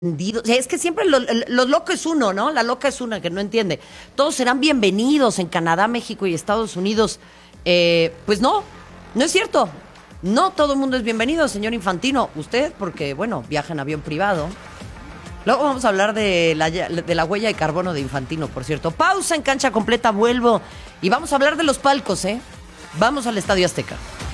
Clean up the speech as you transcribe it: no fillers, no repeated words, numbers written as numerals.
O sea, es que siempre lo loco es uno, ¿no? La loca es una que no entiende. Todos serán bienvenidos en Canadá, México y Estados Unidos. Pues no, no es cierto. No todo el mundo es bienvenido, señor Infantino. Usted, porque, bueno, viaja en avión privado. Luego vamos a hablar de la huella de carbono de Infantino, por cierto. Pausa en Cancha Completa, vuelvo. Y vamos a hablar de los palcos, ¿eh? Vamos al Estadio Azteca.